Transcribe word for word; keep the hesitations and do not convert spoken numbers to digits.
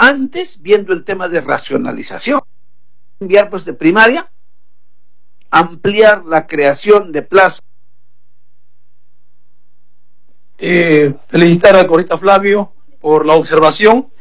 Antes, viendo el tema de racionalización, enviar pues de primaria, ampliar la creación de plazas. Eh, felicitar al corista Flavio por la observación